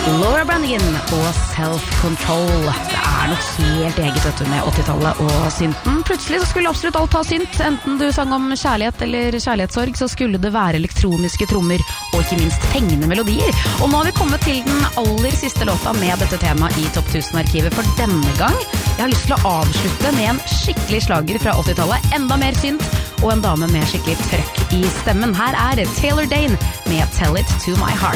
Laura Branigan og Self-Control. Det noe helt eget vet du, med 80-tallet og synten. Plutselig så skulle absolutt alt ha synt. Enten du sang om kjærlighet eller kjærlighetssorg, så skulle det være elektroniske trommer og ikke minst fengende melodier. Og nå har vi kommet til den aller siste låta med dette temaet i Topp 1000-arkivet for denne gang. Jeg har lyst til å avslutte med en skikkelig slager fra 80-tallet. Enda mer synt og en dame med skikkelig trøkk i stemmen. Her det Taylor Dayne med Tell It To My Heart.